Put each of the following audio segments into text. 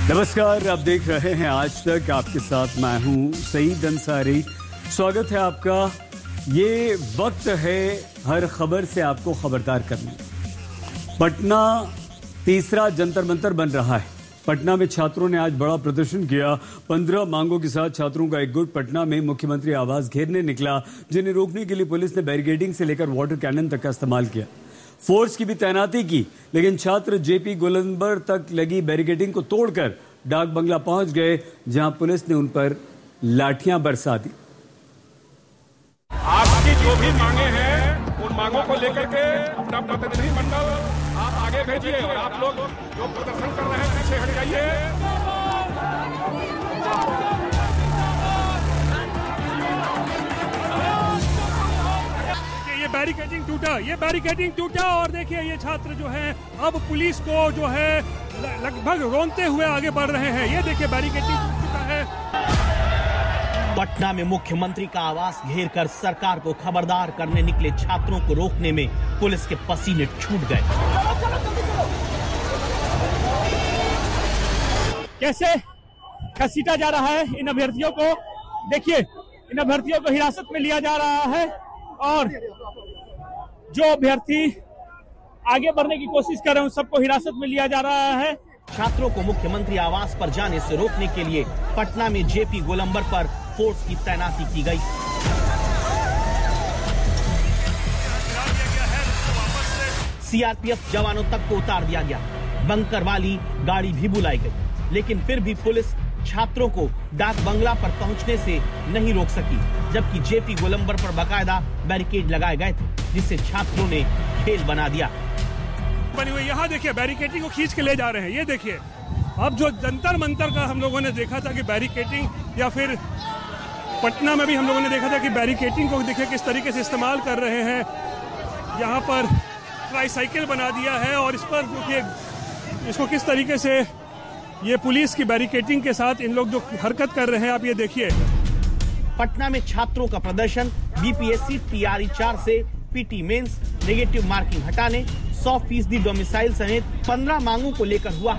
नमस्कार, आप देख रहे हैं आज तक। आपके साथ मैं हूं सईद अंसारी। स्वागत है आपका। ये वक्त है हर खबर से आपको खबरदार करने। पटना तीसरा जंतर मंतर बन रहा है। पटना में छात्रों ने आज बड़ा प्रदर्शन किया। 15 मांगों के साथ छात्रों का एक गुट पटना में मुख्यमंत्री आवास घेरने निकला, जिन्हें रोकने के लिए पुलिस ने बैरिकेडिंग से लेकर वाटर कैनन तक का इस्तेमाल किया। फोर्स की भी तैनाती की, लेकिन छात्र जेपी गोलंबर तक लगी बैरिकेडिंग को तोड़कर डाक बंगला पहुंच गए, जहां पुलिस ने उन पर लाठियां बरसा दी। आपकी जो भी मांगे हैं उन मांगों को लेकर के अपना प्रतिनिधि मंडल आप आगे भेजिए और आप लोग जो प्रदर्शन कर रहे हैं पीछे हट जाइए। ये बैरिकेडिंग टूटा और देखिए ये छात्र जो है अब पुलिस को जो है लगभग रोनते हुए आगे बढ़ रहे हैं। ये देखिए बैरिकेडिंग टूट चुका है। पटना में मुख्यमंत्री का आवास घेरकर सरकार को खबरदार करने निकले छात्रों को रोकने में पुलिस के पसीने छूट गए। कैसे घसीटा जा रहा है इन अभ्यर्थियों को। देखिए इन अभ्यर्थियों को हिरासत में लिया जा रहा है और जो अभ्यर्थी आगे बढ़ने की कोशिश कर रहे हैं उन सबको हिरासत में लिया जा रहा है। छात्रों को मुख्यमंत्री आवास पर जाने से रोकने के लिए पटना में जेपी गोलंबर पर फोर्स की तैनाती की गई। सीआरपीएफ जवानों तक को उतार दिया गया। बंकर वाली गाड़ी भी बुलाई गई, लेकिन फिर भी पुलिस छात्रों को डाक बंगला पर पहुंचने से नहीं रोक सकी, जबकि जेपी गोलंबर पर बाकायदा बैरिकेड लगाए गए थे, जिससे छात्रों ने खेल बना दिया। बनी हुई यहाँ देखिए बैरिकेडिंग को खींच के ले जा रहे हैं। ये देखिए अब जो जंतर मंतर का हम लोगों ने देखा था कि बैरिकेडिंग, या फिर पटना में भी हम लोगों ने देखा था कि बैरिकेडिंग को देखिए किस तरीके से इस्तेमाल कर रहे हैं। यहाँ पर ट्राईसाइकिल बना दिया है और इस पर देखिए इसको किस तरीके से ये पुलिस की बैरिकेडिंग के साथ इन लोग जो हरकत कर रहे हैं, आप ये देखिए। पटना में छात्रों का प्रदर्शन बीपीएससी टीआरई 4 से पीटी मेंस नेगेटिव मार्किंग हटाने, 100% डोमिसाइल समेत 15 मांगों को लेकर हुआ।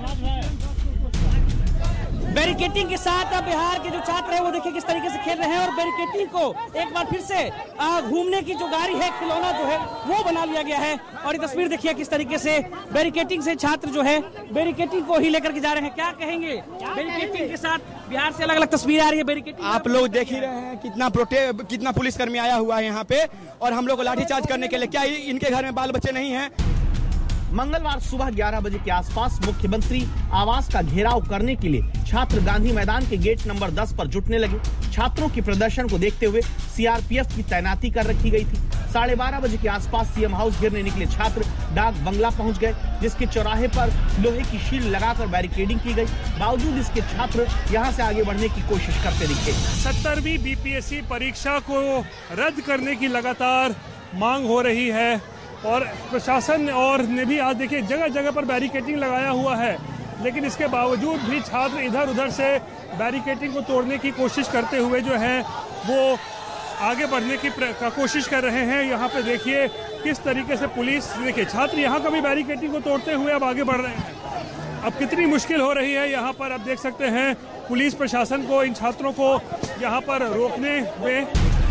बैरिकेडिंग के साथ अब बिहार के जो छात्र हैं वो देखिए किस तरीके से खेल रहे हैं और बैरिकेडिंग को एक बार फिर से घूमने की जो गाड़ी है, खिलौना जो है वो बना लिया गया है। और ये तस्वीर देखिए किस तरीके से बैरिकेडिंग से छात्र जो है बैरिकेडिंग को ही लेकर के जा रहे हैं। क्या कहेंगे बैरिकेडिंग के साथ? बिहार से अलग अलग तस्वीर आ रही है बैरिकेडिंग। आप लोग देख ही रहे हैं कितना पुलिसकर्मी आया हुआ है यहाँ पे और हम लोग को लाठीचार्ज करने के लिए। क्या इनके घर में बाल बच्चे नहीं हैं? मंगलवार सुबह 11 बजे के आसपास मुख्यमंत्री आवास का घेराव करने के लिए छात्र गांधी मैदान के गेट नंबर 10 पर जुटने लगे। छात्रों के प्रदर्शन को देखते हुए सीआरपीएफ की तैनाती कर रखी गई थी। 12:30 बजे के आसपास सीएम हाउस घेरने निकले छात्र डाक बंगला पहुंच गए, जिसके चौराहे पर लोहे की शील्ड लगाकर बैरिकेडिंग की गई। बावजूद इसके छात्र यहां से आगे बढ़ने की कोशिश करते दिखे। 70वीं बीपीएससी परीक्षा को रद्द करने की लगातार मांग हो रही है और प्रशासन और ने भी आज देखिए जगह जगह पर बैरिकेडिंग लगाया हुआ है, लेकिन इसके बावजूद भी छात्र इधर उधर से बैरिकेडिंग को तोड़ने की कोशिश करते हुए जो है वो आगे बढ़ने की कोशिश कर रहे हैं। यहाँ पे देखिए किस तरीके से पुलिस, देखिए छात्र यहाँ का भी बैरिकेडिंग को तोड़ते हुए अब आगे बढ़ रहे हैं। अब कितनी मुश्किल हो रही है यहाँ पर, अब देख सकते हैं पुलिस प्रशासन को इन छात्रों को यहाँ पर रोकने में।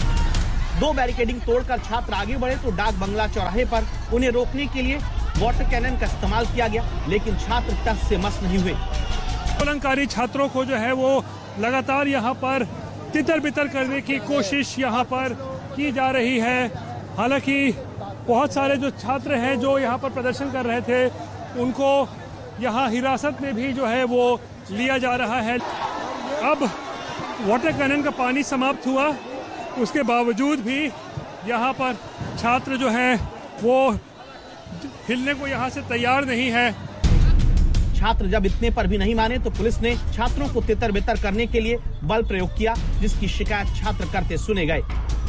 2 बैरिकेडिंग तोड़कर छात्र आगे बढ़े तो डाक बंगला चौराहे पर उन्हें रोकने के लिए वाटर कैनन का इस्तेमाल किया गया, लेकिन छात्र टस से मस नहीं हुए। आंदोलनकारी छात्रों को जो है वो लगातार यहाँ पर तितर बितर करने की कोशिश यहाँ पर की जा रही है। हालांकि बहुत सारे जो छात्र हैं जो यहाँ पर प्रदर्शन कर रहे थे उनको यहाँ हिरासत में भी जो है वो लिया जा रहा है। अब वाटर कैनन का पानी समाप्त हुआ, उसके बावजूद भी यहाँ पर छात्र जो हैं वो हिलने को यहाँ से तैयार नहीं है। छात्र जब इतने पर भी नहीं माने तो पुलिस ने छात्रों को तितर बितर करने के लिए बल प्रयोग किया, जिसकी शिकायत छात्र करते सुने गए।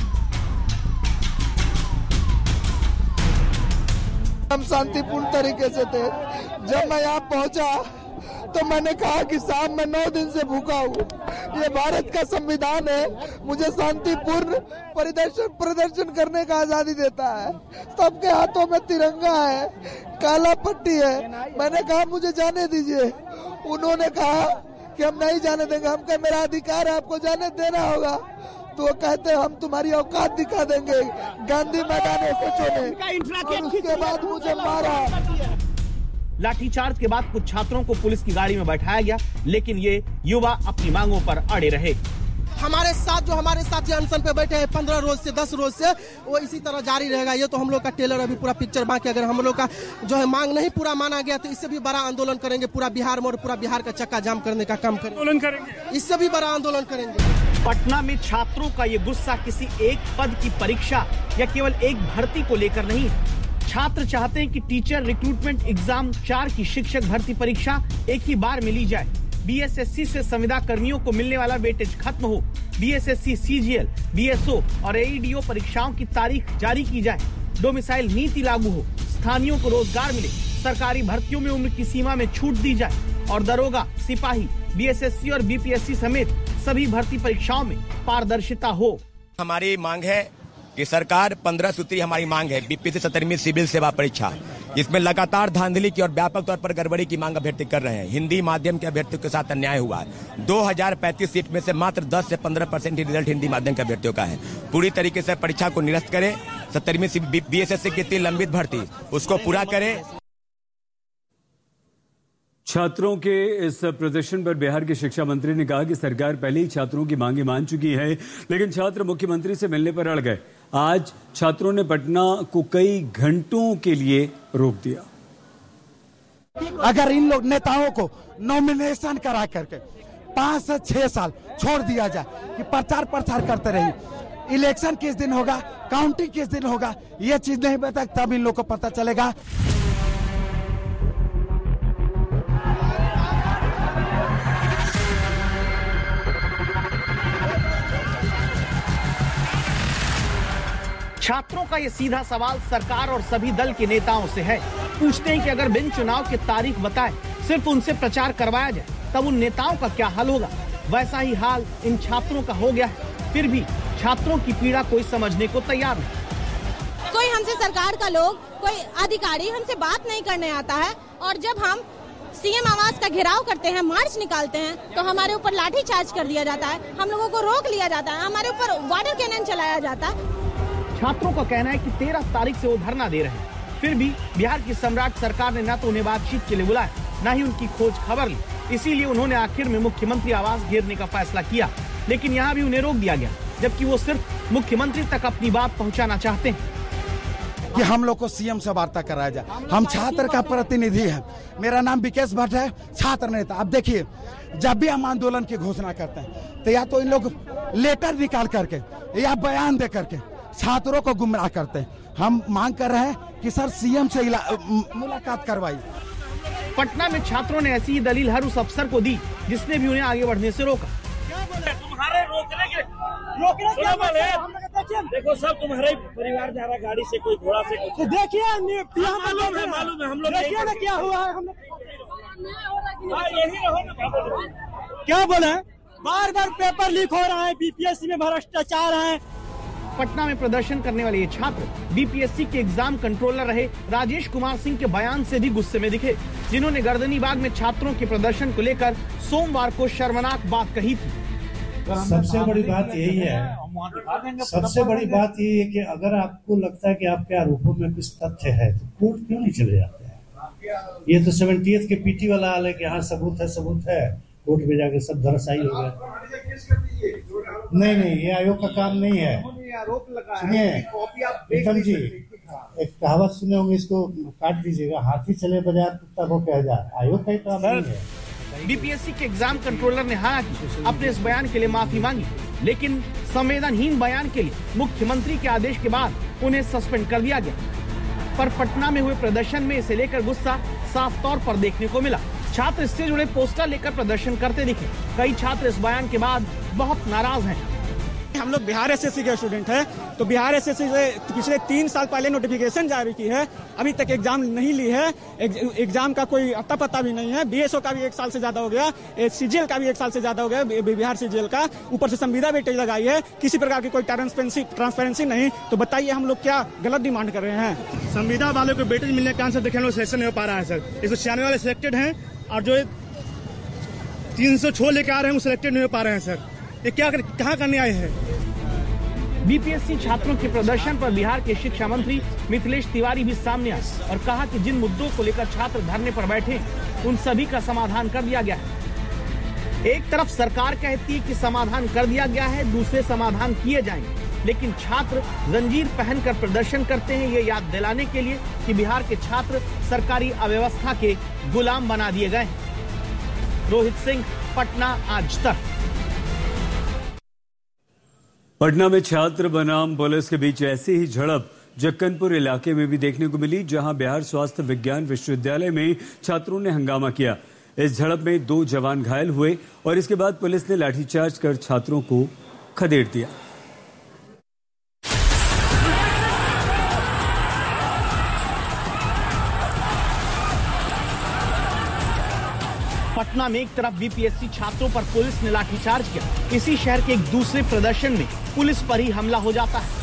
हम शांतिपूर्ण तरीके से थे। जब मैं यहाँ पहुँचा तो मैंने कहा कि साहब मैं 9 दिन से भूखा हूँ, ये भारत का संविधान है, मुझे शांतिपूर्ण प्रदर्शन करने का आजादी देता है। सबके हाथों में तिरंगा है, काला पट्टी है। मैंने कहा मुझे जाने दीजिए, उन्होंने कहा कि हम नहीं जाने देंगे। हम कहे मेरा अधिकार है, आपको जाने देना होगा। तो वो कहते हम तुम्हारी औकात दिखा देंगे गांधी मैदान SHO ने। और उसके बाद मुझे मारा। लाठीचार्ज के बाद कुछ छात्रों को पुलिस की गाड़ी में बैठाया गया, लेकिन ये युवा अपनी मांगों पर अड़े रहे। हमारे साथ जो अनशन पे बैठे हैं 15 रोज से 10 रोज से, वो इसी तरह जारी रहेगा। ये तो हम लोग का टेलर अभी पूरा पिक्चर बाकी। अगर हम लोग का जो है मांग नहीं पूरा माना गया तो इससे भी बड़ा आंदोलन करेंगे। पूरा बिहार में और पूरा बिहार का चक्का जाम करने का काम करेंगे। इससे भी बड़ा आंदोलन करेंगे। पटना में छात्रों का ये गुस्सा किसी एक पद की परीक्षा या केवल एक भर्ती को लेकर नहीं है। छात्र चाहते हैं कि टीचर रिक्रूटमेंट एग्जाम 4 की शिक्षक भर्ती परीक्षा एक ही बार में ली जाए। BSSC से संविदा कर्मियों को मिलने वाला वेटेज खत्म हो। BSSC, CGL, BSO और AEDO परीक्षाओं की तारीख जारी की जाए। डोमिसाइल नीति लागू हो। स्थानीयों को रोजगार मिले। सरकारी भर्तियों में उम्र की सीमा में छूट दी जाए और दरोगा, सिपाही, BSSC और BPSC समेत सभी भर्ती परीक्षाओं में पारदर्शिता हो। हमारी मांग है कि सरकार 15 सूत्री हमारी मांग है BPSC 17वीं सिविल सेवा परीक्षा, इसमें लगातार धांधली की और व्यापक तौर पर गड़बड़ी की मांग अभ्यर्थी कर रहे हैं। हिंदी माध्यम के अभ्यर्थियों के साथ अन्याय हुआ है। 2035 सीट में से मात्र 10 से 15% ही रिजल्ट हिंदी माध्यम के अभ्यर्थियों का है। पूरी तरीके से परीक्षा को निरस्त करें। 17वीं BSSC की इतनी लंबित भर्ती उसको पूरा करें। छात्रों के इस प्रदर्शन पर बिहार के शिक्षा मंत्री ने कहा कि सरकार पहले ही छात्रों की मांगे मान चुकी है, लेकिन छात्र मुख्यमंत्री से मिलने पर अड़ गए। आज छात्रों ने पटना को कई घंटों के लिए रोक दिया। अगर इन लोग नेताओं को नॉमिनेशन करा करके 5 से 6 साल छोड़ दिया जाए कि प्रचार प्रसार करते रहिए, इलेक्शन किस दिन होगा, काउंटिंग किस दिन होगा, ये चीज नहीं बता, तब इन लोग को पता चलेगा। छात्रों का ये सीधा सवाल सरकार और सभी दल के नेताओं से है। पूछते हैं कि अगर बिन चुनाव की तारीख बताए, सिर्फ उनसे प्रचार करवाया जाए, तब उन नेताओं का क्या हाल होगा। वैसा ही हाल इन छात्रों का हो गया है। फिर भी छात्रों की पीड़ा कोई समझने को तैयार नहीं। कोई हमसे सरकार का लोग, कोई अधिकारी हमसे बात नहीं करने आता है, और जब हम CM आवास का घेराव करते हैं, मार्च निकालते हैं, तो हमारे ऊपर लाठी चार्ज कर दिया जाता है, हम लोगों को रोक लिया जाता है, हमारे ऊपर वाटर कैनन चलाया जाता है। छात्रों का कहना है कि 13 तारीख से वो धरना दे रहे हैं। फिर भी बिहार की सम्राट सरकार ने न तो उन्हें बातचीत के लिए बुलाया, न ही उनकी खोज खबर ली। इसीलिए उन्होंने आखिर में मुख्यमंत्री आवास घेरने का फैसला किया, लेकिन यहाँ भी उन्हें रोक दिया गया, जबकि वो सिर्फ मुख्यमंत्री तक अपनी बात पहुँचाना चाहते हैं कि हम लोग को CM से वार्ता कराया जाए। हम छात्र का प्रतिनिधि है। मेरा नाम विकेश भट्ट है, छात्र नेता। अब देखिए, जब भी हम आंदोलन की घोषणा करते हैं तो या तो इन लोग लेटर निकाल करके या बयान दे करके छात्रों को गुमराह करते हैं। हम मांग कर रहे हैं कि सर CM से मुलाकात करवाई। पटना में छात्रों ने ऐसी ही दलील हर उस अफसर को दी जिसने भी उन्हें आगे बढ़ने से रोका। तुम्हारे रोकने के देखो सब तुम्हारे परिवार जा रहा गाड़ी से, कोई घोड़ा से, कुछ देखिए मालूम है हम लोग देखिए ना क्या हुआ है। क्या बोले, बार बार पेपर लीक हो रहा है, BPSC में भ्रष्टाचार है। पटना में प्रदर्शन करने वाले ये छात्र BPSC के एग्जाम कंट्रोलर रहे राजेश कुमार सिंह के बयान से भी गुस्से में दिखे, जिन्होंने गर्दनीबाग में छात्रों के प्रदर्शन को लेकर सोमवार को शर्मनाक बात कही थी। सबसे बड़ी बात यही है, सबसे बड़ी बात यही है कि अगर आपको लगता है कि आपके आरोपों में कुछ तथ्य है तो कोर्ट क्यों नहीं चले जाते हैं। ये तो 70th के PT वाला हाल है कि हाँ सबूत है, कोर्ट में जाके सब धराशायी हो गया। नहीं, ये आयोग का काम नहीं है। सुनिए विक्रम जी, एक कहावत सुने होंगे, इसको काट दीजिएगा, हाथी चले बाजार कुत्ता भौंके हजार। आयोग का ही काम नहीं है। BPSC के एग्जाम कंट्रोलर ने हालांकि अपने इस बयान के लिए माफी मांगी, लेकिन संवेदनहीन बयान के लिए मुख्यमंत्री के आदेश के बाद उन्हें सस्पेंड कर दिया गया। पर पटना में हुए प्रदर्शन में इसे लेकर गुस्सा साफ तौर पर देखने को मिला। छात्र इससे जुड़े पोस्टर लेकर प्रदर्शन करते दिखे। कई छात्र इस बयान के बाद बहुत नाराज हैं। हम लोग बिहार SSC के स्टूडेंट हैं, तो बिहार एसएससी से पिछले 3 साल पहले नोटिफिकेशन जारी की है, अभी तक एग्जाम नहीं ली है, एग्जाम का कोई अता पता भी नहीं है। बीएसओ का भी 1 साल से ज्यादा हो गया, सीजीएल का भी 1 साल से ज्यादा हो गया, बिहार सीजीएल का, ऊपर से संविदा वेटेज लगाई है, किसी प्रकार की कोई ट्रांसपेरेंसी नहीं। तो बताइए हम लोग क्या गलत डिमांड कर रहे हैं? संविदा वालों को वेटेज मिलने के आंसर देखने सिलेक्शन नहीं हो पा रहा है सर। 196 वाले सिलेक्टेड हैं और जो 306 लेके आ रहे हैं वो सिलेक्टेड नहीं हो पा रहे हैं सर। ये क्या कहाँ करने आए हैं? बीपीएससी छात्रों के प्रदर्शन पर बिहार के शिक्षा मंत्री मिथिलेश तिवारी भी सामने आए और कहा कि जिन मुद्दों को लेकर छात्र धरने पर बैठे उन सभी का समाधान कर दिया गया है। एक तरफ सरकार कहती है कि समाधान कर दिया गया है, दूसरे समाधान किए जाएंगे, लेकिन छात्र जंजीर पहनकर प्रदर्शन करते हैं ये याद दिलाने के लिए कि बिहार के छात्र सरकारी अव्यवस्था के गुलाम बना दिए गए हैं। रोहित सिंह, पटना, आज तक। पटना में छात्र बनाम पुलिस के बीच ऐसी ही झड़प जक्कनपुर इलाके में भी देखने को मिली, जहां बिहार स्वास्थ्य विज्ञान विश्वविद्यालय में छात्रों ने हंगामा किया। इस झड़प में 2 जवान घायल हुए और इसके बाद पुलिस ने लाठीचार्ज कर छात्रों को खदेड़ दिया। पटना में एक तरफ बीपीएससी छात्रों पर पुलिस ने लाठीचार्ज किया, इसी शहर के एक दूसरे प्रदर्शन में पुलिस पर ही हमला हो जाता है।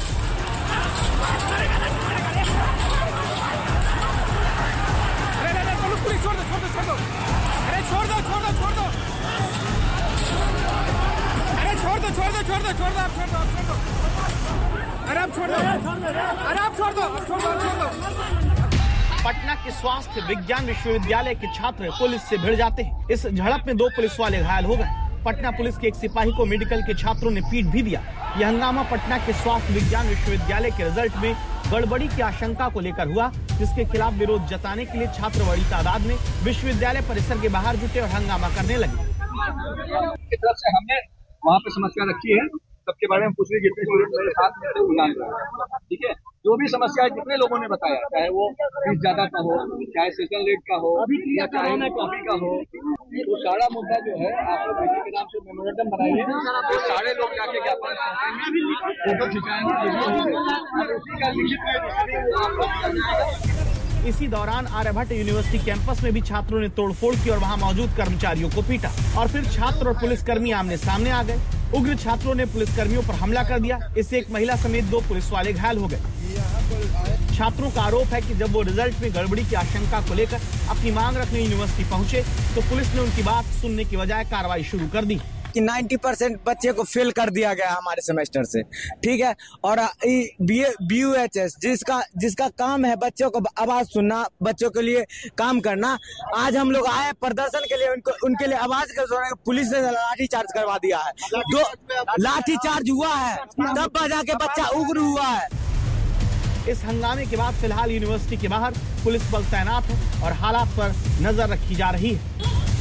पटना के स्वास्थ्य विज्ञान विश्वविद्यालय के छात्र पुलिस से भिड़ जाते हैं। इस झड़प में 2 पुलिस वाले घायल हो गए। पटना पुलिस के एक सिपाही को मेडिकल के छात्रों ने पीट भी दिया। यह हंगामा पटना के स्वास्थ्य विज्ञान विश्वविद्यालय के रिजल्ट में गड़बड़ी की आशंका को लेकर हुआ, जिसके खिलाफ विरोध जताने के लिए छात्र बड़ी तादाद में विश्वविद्यालय परिसर के बाहर जुटे और हंगामा करने लगे। की तरफ से हमने वहाँ पे समस्या रखी है, सबके बारे में पूछ ली, जितने स्टूडेंट मेरे साथ में थे वो जान रहे हैं, ठीक है। जो भी समस्या है जितने लोगों ने बताया, चाहे वो फीस ज्यादा का हो, चाहे सेशन रेट का हो, या चाहे कॉपी का हो, तो सारा मुद्दा जो है आप लोग के नाम से मेमोरेंडम बनाइए, तो सारे लोग जाके ज्ञापन सौंपेंगे, फोटो खिंचाएंगे, उसी का लिखित। इसी दौरान आर्यभट्ट यूनिवर्सिटी कैंपस में भी छात्रों ने तोड़फोड़ की और वहां मौजूद कर्मचारियों को पीटा और फिर छात्र और पुलिसकर्मी आमने सामने आ गए। उग्र छात्रों ने पुलिसकर्मियों पर हमला कर दिया, इससे एक महिला समेत 2 पुलिस वाले घायल हो गए। छात्रों का आरोप है कि जब वो रिजल्ट में गड़बड़ी की आशंका को लेकर अपनी मांग रखने यूनिवर्सिटी पहुंचे तो पुलिस ने उनकी बात सुनने की बजाय कार्रवाई शुरू कर दी। कि 90% बच्चे को फेल कर दिया गया हमारे सेमेस्टर से, ठीक है। और BUHS जिसका काम है बच्चों को आवाज सुनना, बच्चों के लिए काम करना, आज हम लोग आए प्रदर्शन के लिए, उनके लिए आवाज कर, पुलिस ने लाठी चार्ज करवा दिया है। 2 लाठी चार्ज हुआ है, तब बजा के बच्चा उग्र हुआ है। इस हंगामे के बाद फिलहाल यूनिवर्सिटी के बाहर पुलिस बल तैनात है और हालात पर नजर रखी जा रही है।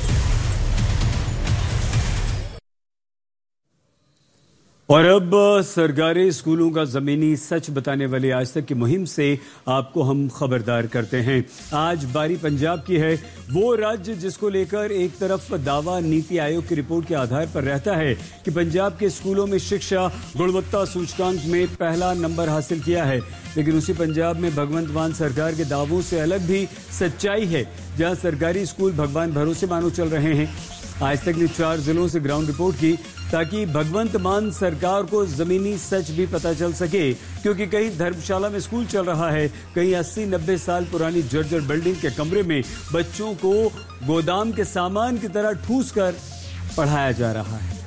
और अब सरकारी स्कूलों का जमीनी सच बताने वाली आज तक की मुहिम से आपको हम खबरदार करते हैं। आज बारी पंजाब की है, वो राज्य जिसको लेकर एक तरफ दावा नीति आयोग की रिपोर्ट के आधार पर रहता है कि पंजाब के स्कूलों में शिक्षा गुणवत्ता सूचकांक में पहला नंबर हासिल किया है, लेकिन उसी पंजाब में भगवंत मान सरकार के दावों से अलग भी सच्चाई है, जहां सरकारी स्कूल भगवान भरोसे मानो चल रहे हैं। आज तक ने 4 जिलों से ग्राउंड रिपोर्ट की ताकि भगवंत मान सरकार को जमीनी सच भी पता चल सके, क्योंकि कहीं धर्मशाला में स्कूल चल रहा है, कहीं 80-90 साल पुरानी जर्जर बिल्डिंग के कमरे में बच्चों को गोदाम के सामान की तरह ठूस कर पढ़ाया जा रहा है।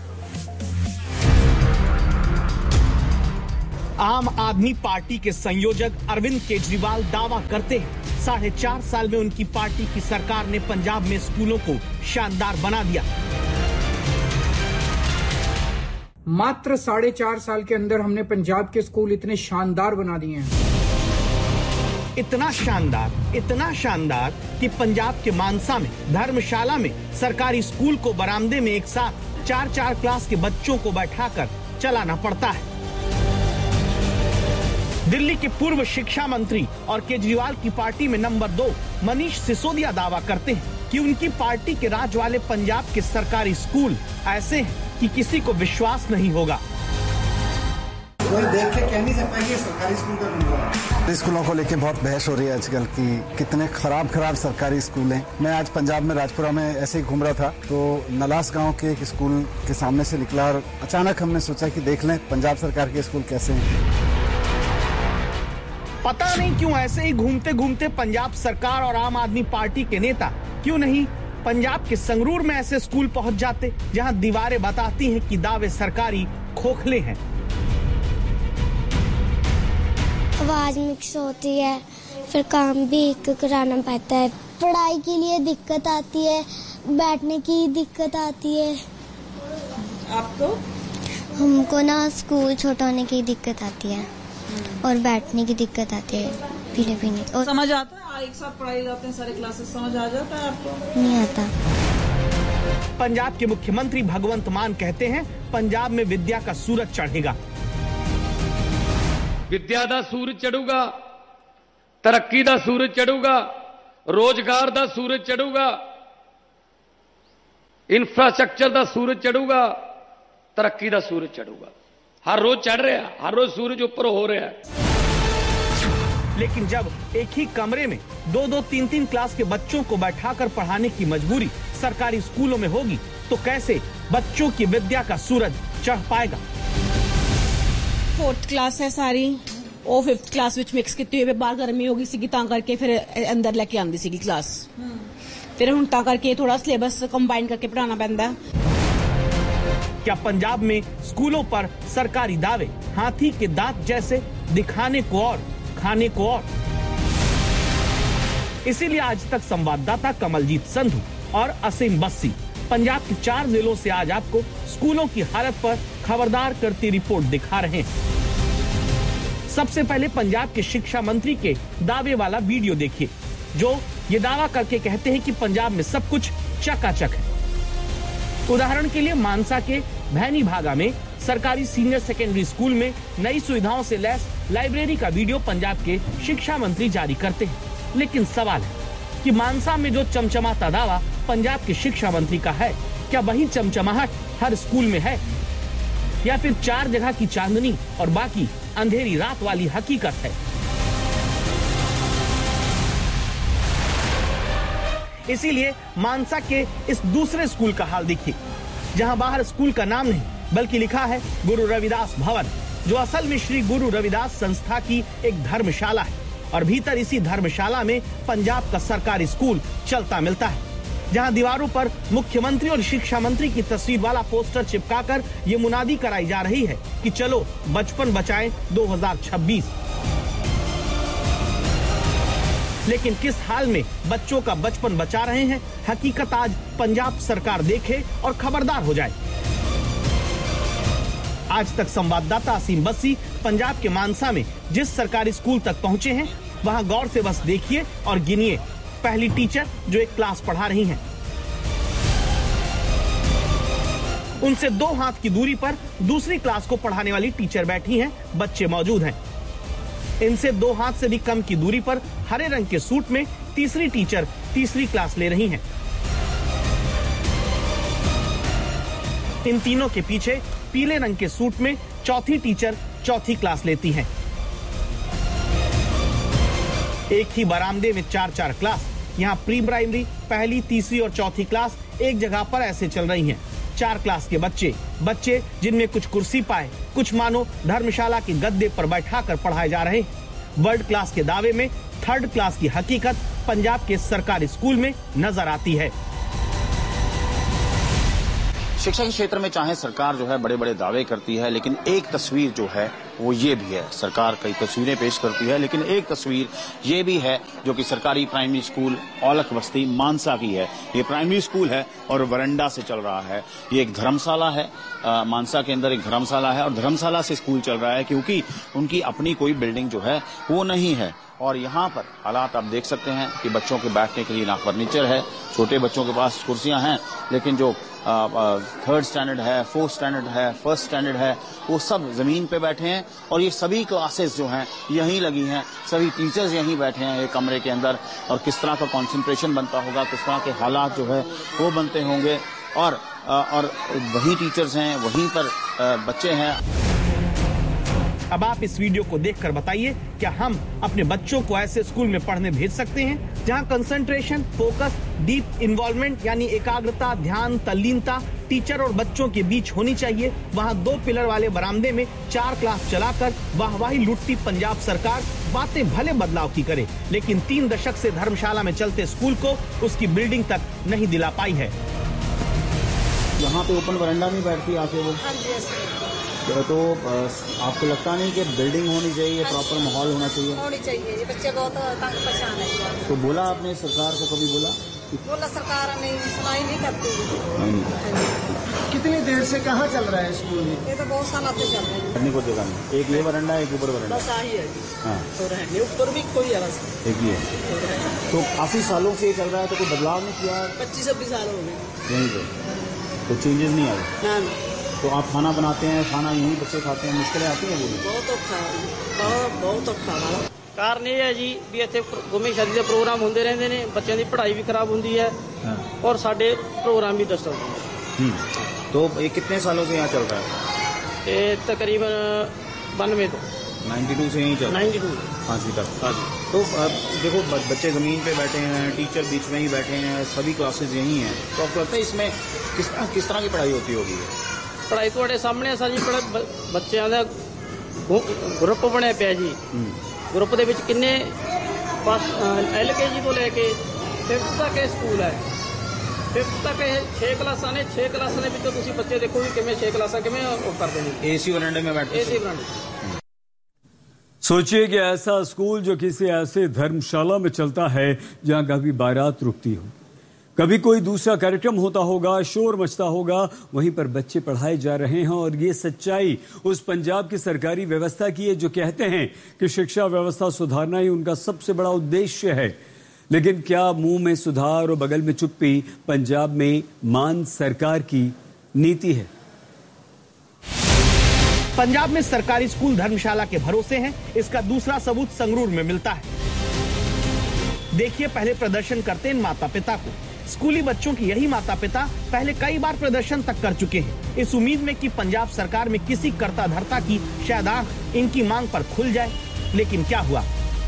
आम आदमी पार्टी के संयोजक अरविंद केजरीवाल दावा करते हैं 4.5 साल में उनकी पार्टी की सरकार ने पंजाब में स्कूलों को शानदार बना दिया। मात्र 4.5 साल के अंदर हमने पंजाब के स्कूल इतने शानदार बना दिए हैं। इतना शानदार कि पंजाब के मानसा में धर्मशाला में सरकारी स्कूल को बरामदे में एक साथ 4 क्लास के बच्चों को बैठाकर चलाना पड़ता है। दिल्ली के पूर्व शिक्षा मंत्री और केजरीवाल की पार्टी में नंबर 2 मनीष सिसोदिया दावा करते हैं कि उनकी पार्टी के राज वाले पंजाब के सरकारी स्कूल ऐसे हैं कि किसी को विश्वास नहीं होगा। कोई देख के कह नहीं सकता कि ये सरकारी स्कूल का नंबर है। स्कूलों को लेके बहुत बहस हो रही है आजकल कि कितने खराब सरकारी स्कूल हैं। मैं आज पंजाब में राजपुरा में ऐसे ही घूम रहा था तो नलास गांव के एक स्कूल के सामने से निकला और अचानक हमने सोचा कि देख लें पंजाब सरकार के स्कूल कैसे हैं। पता नहीं क्यों ऐसे ही घूमते घूमते पंजाब सरकार और आम आदमी पार्टी के नेता क्यों नहीं पंजाब के संगरूर में ऐसे स्कूल पहुंच जाते जहां दीवारें बताती हैं कि दावे सरकारी खोखले हैं। आवाज मिक्स होती है, फिर काम भी कराना पड़ता है, पढ़ाई के लिए दिक्कत आती है, बैठने की दिक्कत आती है। आपको? हमको ना स्कूल छोटा होने की दिक्कत आती है और बैठने की दिक्कत आती है, पीने और समझ आता है? एक साथ पढ़ाई जाते हैं सारे क्लासेस, समझ आ जाता है आपको? नहीं आता। पंजाब के मुख्यमंत्री भगवंत मान कहते हैं पंजाब में विद्या का सूरज चढ़ेगा। विद्या दा सूरज चढ़ूगा, तरक्की दा सूरज चढ़ूगा, रोजगार दा सूरज चढ़ूगा, इंफ्रास्ट्रक्चर दा सूरज चढ़ूगा, तरक्की दा सूरज चढ़ूगा। हर रोज चढ़ रहा है, हर रोज सूरज ऊपर हो रहा है। लेकिन जब एक ही कमरे में 2-2, 3-3 क्लास के बच्चों को बैठाकर पढ़ाने की मजबूरी सरकारी स्कूलों में होगी तो कैसे बच्चों की विद्या का सूरज चढ़ पाएगा। 4th क्लास है सारी, ਉਹ 5th क्लास ਵਿੱਚ ਮਿਕਸ ਕੀਤੀ ਹੋਈ, ਬਾਹਰ ਗਰਮੀ ਹੋ ਗਈ ਸੀਗੀ ਤਾਂ ਕਰਕੇ ਫਿਰ ਅੰਦਰ ਲੈ ਕੇ ਆਂਦੀ ਸੀਗੀ ਕਲਾਸ। ਫਿਰ ਹੁਣ ਤਾਂ ਕਰਕੇ ਥੋੜਾ ਸਿਲੇਬਸ ਕੰਬਾਈਨ करके पढ़ाना पैंदा है। क्या पंजाब में स्कूलों पर सरकारी दावे हाथी के दांत जैसे, दिखाने को और खाने को और। इसीलिए आज तक संवाददाता कमलजीत संधू और असीम बस्सी पंजाब के 4 जिलों से आज आपको स्कूलों की हालत पर खबरदार करती रिपोर्ट दिखा रहे हैं। सबसे पहले पंजाब के शिक्षा मंत्री के दावे वाला वीडियो देखिए, जो ये दावा करके कहते हैं कि पंजाब में सब कुछ चकाचक है। उदाहरण के लिए मानसा के भैनी भागा में सरकारी सीनियर सेकेंडरी स्कूल में नई सुविधाओं से लैस लाइब्रेरी का वीडियो पंजाब के शिक्षा मंत्री जारी करते हैं। लेकिन सवाल है कि मानसा में जो चमचमाता दावा पंजाब के शिक्षा मंत्री का है, क्या वही चमचमाहट हर स्कूल में है, या फिर 4 जगह की चांदनी और बाकी अंधेरी रात वाली हकीकत है। इसीलिए मानसा के इस दूसरे स्कूल का हाल देखिए, जहां बाहर स्कूल का नाम नहीं बल्कि लिखा है गुरु रविदास भवन, जो असल में श्री गुरु रविदास संस्था की एक धर्मशाला है और भीतर इसी धर्मशाला में पंजाब का सरकारी स्कूल चलता मिलता है, जहां दीवारों पर मुख्यमंत्री और शिक्षा मंत्री की तस्वीर वाला पोस्टर चिपकाकर ये मुनादी कराई जा रही है कि चलो बचपन बचाएं 2026। लेकिन किस हाल में बच्चों का बचपन बचा रहे हैं, हकीकत आज पंजाब सरकार देखे और खबरदार हो जाए। आज तक संवाददाता असीम बस्सी पंजाब के मानसा में जिस सरकारी स्कूल तक पहुंचे हैं, वहां गौर से बस देखिए और गिनिए पहली टीचर जो एक क्लास पढ़ा रही हैं। उनसे 2 हाथ की दूरी पर दूसरी क्लास को पढ़ाने वाली टीचर बैठी हैं, बच्चे मौजूद हैं। इनसे 2 हाथ से भी कम की दूरी पर हरे रंग के सूट में तीसरी टीचर तीसरी क्लास ले रही हैं। इन तीनों के पीछे पीले रंग के सूट में चौथी टीचर चौथी क्लास लेती हैं। एक ही बरामदे में 4-4 क्लास, यहाँ प्री प्राइमरी, पहली, तीसरी और चौथी क्लास एक जगह पर ऐसे चल रही हैं। 4 क्लास के बच्चे जिनमें कुछ कुर्सी पाए, कुछ मानो धर्मशाला के गद्दे पर बैठाकर पढ़ाए जा रहे हैं। वर्ल्ड क्लास के दावे में 3rd क्लास की हकीकत पंजाब के सरकारी स्कूल में नजर आती है। शिक्षा के क्षेत्र में चाहे सरकार जो है बड़े बड़े दावे करती है, लेकिन एक तस्वीर जो है वो ये भी है, सरकार कई तस्वीरें पेश करती है, लेकिन एक तस्वीर ये भी है जो कि सरकारी प्राइमरी स्कूल औलख बस्ती मानसा की है। ये प्राइमरी स्कूल है और वरंडा से चल रहा है। ये एक धर्मशाला है, मानसा के अंदर एक धर्मशाला है और धर्मशाला से स्कूल चल रहा है क्योंकि उनकी अपनी कोई बिल्डिंग जो है वो नहीं है। और यहाँ पर हालात आप देख सकते हैं कि बच्चों के बैठने के लिए ना फर्नीचर है, छोटे बच्चों के पास कुर्सियां हैं, लेकिन जो 3rd स्टैंडर्ड है, 4th स्टैंडर्ड है, 1st स्टैंडर्ड है, वो सब जमीन पे बैठे हैं। और ये सभी क्लासेस जो हैं यहीं लगी हैं, सभी टीचर्स यहीं बैठे हैं एक कमरे के अंदर। और किस तरह का कंसंट्रेशन बनता होगा, किस तरह के हालात जो है वो बनते होंगे। और वही टीचर्स हैं, वहीं पर बच्चे हैं। अब आप इस वीडियो को देखकर बताइए, क्या हम अपने बच्चों को ऐसे स्कूल में पढ़ने भेज सकते हैं जहां कंसंट्रेशन, फोकस, डीप इन्वॉल्वमेंट यानी एकाग्रता, ध्यान, तल्लीनता टीचर और बच्चों के बीच होनी चाहिए। वहां 2 पिलर वाले बरामदे में 4 क्लास चलाकर वाहवाही लूटती पंजाब सरकार बातें भले बदलाव की करे, लेकिन 3 दशक से धर्मशाला में चलते स्कूल को उसकी बिल्डिंग तक नहीं दिला पाई है। यहाँ पे ओपन वरांडा में बैठती आके वो, तो आपको लगता नहीं कि बिल्डिंग होनी चाहिए, प्रॉपर माहौल होना चाहिए? ये बच्चे बहुत तंग परेशान है। तो बोला आपने सरकार को, कभी बोला? सरकार नहीं सुनाई नहीं करती। कितनी देर से कहाँ चल रहा है स्कूल? ये तो बहुत साल से चल रहा है। को जगह नहीं, एक ये वरांडा है, एक ऊपर वरांडा, बस आई है। हाँ, ऊपर भी कोई है, बस एक ही है। तो काफी सालों से ये चल रहा है, तो कोई बदलाव नहीं किया? 25-26 साल हो गए यहीं पे, तो चेंजेस नहीं आए? तो आप खाना बनाते हैं, खाना यहीं बच्चे खाते हैं, मुश्किलें आती हैं? बहुत औखा ਕਾਰਨ ਇਹ ਹੈ ਜੀ ਵੀ ਇੱਥੇ ਗੁੰਮੇ ਸ਼ਾਦੀ ਦੇ ਪ੍ਰੋਗਰਾਮ ਹੁੰਦੇ ਰਹਿੰਦੇ ਨੇ, ਬੱਚਿਆਂ ਦੀ ਪੜ੍ਹਾਈ ਵੀ ਖਰਾਬ ਹੁੰਦੀ ਹੈ और ਸਾਡੇ प्रोग्राम भी डिस्टर्ब होते हैं। तो ये कितने सालों से यहाँ चल रहा है? ये तकरीबन 92 तो 92 से यहीं चल रहा है? 92 5वीं तक। तो देखो बच्चे जमीन पे बैठे हैं, टीचर बीच में ही बैठे हैं, सभी क्लासेस यहीं हैं, तो आपको लगता है इसमें किस तरह की पढ़ाई होती होगी? पढ़ाई ਤੁਹਾਡੇ ਸਾਹਮਣੇ ਸਰ ਜੀ, ਬੱਚਿਆਂ ਦਾ ਗਰੁੱਪ ਬਣਿਆ ਪਿਆ ਜੀ। ਗਰੁੱਪ ਦੇ ਵਿੱਚ ਕਿੰਨੇ LKG ਤੋਂ ਲੈ ਕੇ 5th ਤੱਕ ਇਹ ਸਕੂਲ ਹੈ। 5th ਤੱਕ ਇਹ 6 ਕਲਾਸਾਂ ਨੇ। 6 ਕਲਾਸਾਂ ਦੇ ਵਿੱਚੋਂ ਤੁਸੀਂ ਬੱਚੇ ਦੇਖੋ ਵੀ ਕਿਵੇਂ 6 ਕਲਾਸਾਂ ਕਿਵੇਂ ਉਹ ਕਰਦੇ ਨੇ। AC वरांडे में बैठते हैं? AC वरांडे। सोचिए कि ऐसा स्कूल जो किसी ऐसे धर्मशाला में चलता है जहां कभी बारात रुकती हो, कभी कोई दूसरा कार्यक्रम होता होगा, शोर मचता होगा, वहीं पर बच्चे पढ़ाए जा रहे हैं। और ये सच्चाई उस पंजाब की सरकारी व्यवस्था की है जो कहते हैं कि शिक्षा व्यवस्था सुधारना ही उनका सबसे बड़ा उद्देश्य है। लेकिन क्या मुंह में सुधार और बगल में चुप्पी पंजाब में मान सरकार की नीति है? पंजाब में सरकारी स्कूल धर्मशाला के भरोसे हैं, इसका दूसरा सबूत संगरूर में मिलता है। देखिए पहले प्रदर्शन करते इन माता पिता को। स्कूली बच्चों की यही माता पिता पहले कई बार प्रदर्शन तक कर चुके हैं, इस उम्मीद में कि पंजाब सरकार में किसी कर्ता धर्ता की शायद आंख इनकी मांग पर खुल जाए। लेकिन क्या हुआ?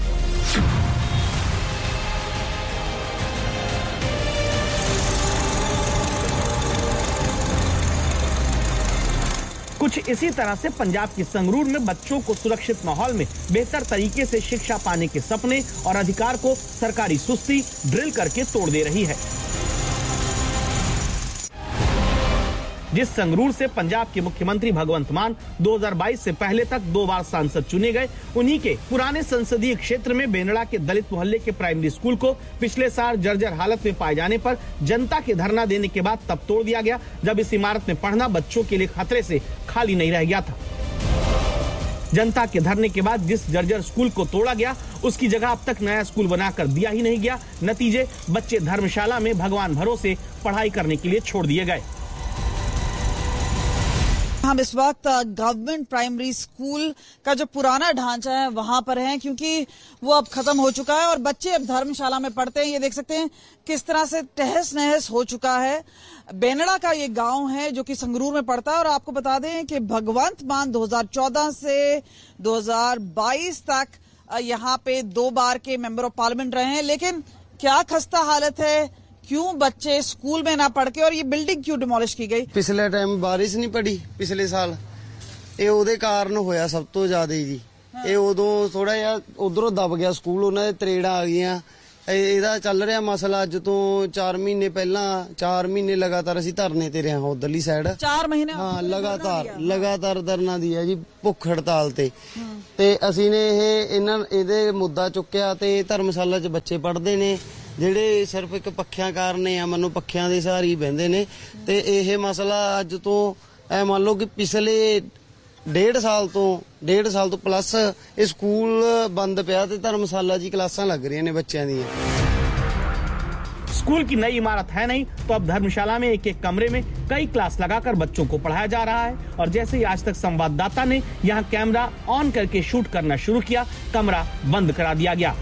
कुछ इसी तरह से पंजाब की संगरूर में बच्चों को सुरक्षित माहौल में बेहतर तरीके से शिक्षा पाने के सपने और अधिकार को सरकारी सुस्ती ड्रिल करके तोड़ दे रही है। जिस संगरूर से पंजाब के मुख्यमंत्री भगवंत मान 2022 से पहले तक 2 बार सांसद चुने गए, उन्हीं के पुराने संसदीय क्षेत्र में बेनड़ा के दलित मोहल्ले के प्राइमरी स्कूल को पिछले साल जर्जर हालत में पाए जाने पर जनता के धरना देने के बाद तब तोड़ दिया गया, जब इस इमारत में पढ़ना बच्चों के लिए खतरे से खाली नहीं रह गया था। जनता के धरने के बाद जिस जर्जर स्कूल को तोड़ा गया, उसकी जगह अब तक नया स्कूल बनाकर दिया ही नहीं गया। नतीजे, बच्चे धर्मशाला में भगवान भरोसे पढ़ाई करने के लिए छोड़ दिए गए। हम इस वक्त गवर्नमेंट प्राइमरी स्कूल का जो पुराना ढांचा है वहां पर हैं, क्योंकि वो अब खत्म हो चुका है और बच्चे अब धर्मशाला में पढ़ते हैं। ये देख सकते हैं किस तरह से तहस नहस हो चुका है। बेनड़ा का ये गांव है जो कि संगरूर में पड़ता है। और आपको बता दें कि भगवंत मान 2014 से 2022 तक यहाँ पे 2 बार के मेंबर ऑफ पार्लियामेंट रहे हैं। लेकिन क्या खस्ता हालत है, क्यों बच्चे स्कूल में ना पढ़ के, और ये बिल्डिंग क्यों डिमोलिश की गई? पिछले टाइम बारिश नहीं पड़ी पिछले साल, ये ਉਹਦੇ ਕਾਰਨ ਹੋਇਆ ਸਭ ਤੋਂ ਜ਼ਿਆਦਾ ਜੀ। ਇਹ ਉਦੋਂ ਥੋੜਾ ਜਿਹਾ ਉਧਰੋਂ ਦਬ ਗਿਆ ਸਕੂਲ, ਉਹਨਾਂ ਦੇ ਤਰੇੜਾਂ ਆ ਗਈਆਂ। ਇਹਦਾ ਚੱਲ ਰਿਹਾ ਮਸਲਾ ਅੱਜ ਤੋਂ 4 ਮਹੀਨੇ ਪਹਿਲਾਂ, 4 ਮਹੀਨੇ ਲਗਾਤਾਰ ਅਸੀਂ ਧਰਨੇ ਤੇ ਰਹੇ ਹਾਂ ਉਧਰਲੀ ਸਾਈਡ। 4 ਮਹੀਨੇ? ਹਾਂ, ਲਗਾਤਾਰ ਧਰਨਾ ਦੀ ਹੈ ਜੀ, ਭੁੱਖ ਹੜਤਾਲ ਤੇ ਅਸੀਂ ਨੇ ਇਹਦੇ ਮੁੱਦਾ ਚੁੱਕਿਆ ਤੇ ਧਰਮਸ਼ਾਲਾ 'ਚ ਬੱਚੇ ਪੜ੍ਹਦੇ ਨੇ ਜਿਹੜੇ ਸਿਰਫ ਇੱਕ ਪੱਖਿਆਂ ਕਾਰਨ ਆ, ਮੰਨੋ ਪੱਖਿਆਂ ਦੇ ਸਹਾਰੇ ਹੀ ਬਹਿੰਦੇ ਨੇ। ਤੇ ਇਹ ਮਸਲਾ ਅੱਜ ਤੋਂ ਐ ਮੰਨ ਲਓ ਕਿ ਪਿਛਲੇ 1.5 ਸਾਲ ਤੋਂ ਪਲੱਸ ਇਹ ਸਕੂਲ ਬੰਦ ਪਿਆ ਤੇ ਧਰਮਸ਼ਾਲਾ 'ਚ ਕਲਾਸਾਂ ਲੱਗ ਰਹੀਆਂ ਨੇ ਬੱਚਿਆਂ ਦੀਆਂ। स्कूल की नई इमारत है नहीं तो अब धर्मशाला में एक कमरे में कई क्लास लगाकर बच्चों को पढ़ाया जा रहा है। और जैसे ही आज तक संवाददाता ने यहाँ कैमरा ऑन करके शूट करना शुरू किया, कमरा बंद करा दिया गया।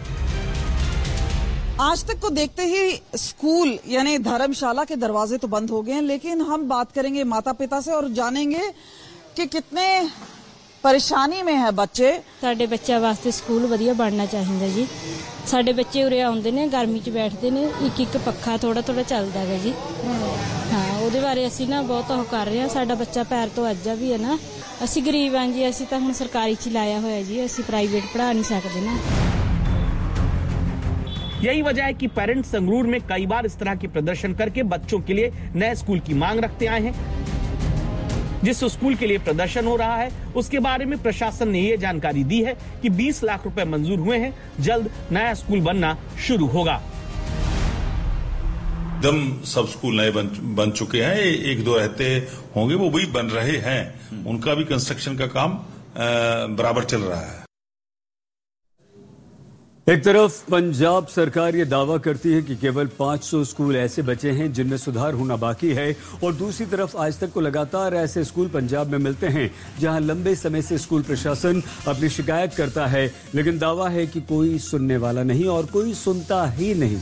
आज तक को देखते ही स्कूल यानी धर्मशाला के दरवाजे तो बंद हो गए हैं, लेकिन हम बात करेंगे माता पिता से और जानेंगे कि कितने परेशानी में है बच्चे। ਸਾਡੇ ਬੱਚਿਆਂ ਵਾਸਤੇ ਸਕੂਲ ਵਧੀਆ ਬਣਨਾ ਚਾਹੀਦਾ ਜੀ। ਸਾਡੇ ਬੱਚੇ ਉਰੇ ਆਉਂਦੇ ਨੇ, ਗਰਮੀ 'ਚ ਬੈਠਦੇ ਨੇ, ਇੱਕ ਪੱਖਾ ਥੋੜਾ ਚੱਲਦਾ ਹੈਗਾ ਜੀ। ਹਾਂ, ਉਹਦੇ ਬਾਰੇ ਅਸੀਂ ਨਾ ਬਹੁਤ ਉਹ ਕਰ ਰਹੇ ਹਾਂ। ਸਾਡਾ ਬੱਚਾ ਪੈਰ ਤੋਂ ਅੱਜਾ ਵੀ ਹੈ ਨਾ। ਅਸੀਂ ਗਰੀਬ ਹਾਂ ਜੀ, ਅਸੀਂ ਤਾਂ ਹੁਣ ਸਰਕਾਰੀ 'ਚ ਲਾਇਆ ਹੋਇਆ ਜੀ, ਅਸੀਂ ਪ੍ਰਾਈਵੇਟ ਪੜ੍ਹਾ ਨਹੀਂ ਸਕਦੇ ना। यही वजह है कि पेरेंट्स संगरूर में कई बार इस तरह के प्रदर्शन करके बच्चों के लिए नए स्कूल की मांग रखते आए हैं। जिस स्कूल के लिए प्रदर्शन हो रहा है उसके बारे में प्रशासन ने ये जानकारी दी है कि 20 लाख रुपए मंजूर हुए हैं, जल्द नया स्कूल बनना शुरू होगा। एकदम सब स्कूल नए बन चुके हैं, एक दो रहते होंगे, वो भी बन रहे हैं, उनका भी कंस्ट्रक्शन का काम बराबर चल रहा है। एक तरफ पंजाब सरकार ये दावा करती है कि केवल 500 स्कूल ऐसे बचे हैं जिनमें सुधार होना बाकी है, और दूसरी तरफ आज तक को लगातार ऐसे स्कूल पंजाब में मिलते हैं जहां लंबे समय से स्कूल प्रशासन अपनी शिकायत करता है, लेकिन दावा है कि कोई सुनने वाला नहीं और कोई सुनता ही नहीं।